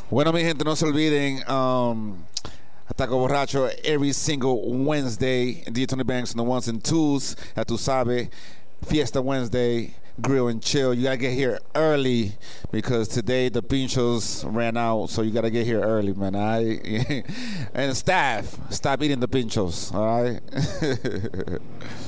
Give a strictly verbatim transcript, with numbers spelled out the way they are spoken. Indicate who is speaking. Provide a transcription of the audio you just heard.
Speaker 1: Bueno, mi gente, no se olviden, um, Ataco Borracho every single Wednesday. D J Tony Banks on the ones and twos. Ya tú sabes, Fiesta Wednesday, grill and chill. You gotta get here early because today the pinchos ran out, so you gotta get here early, man. All right? And staff, stop eating the pinchos, all right?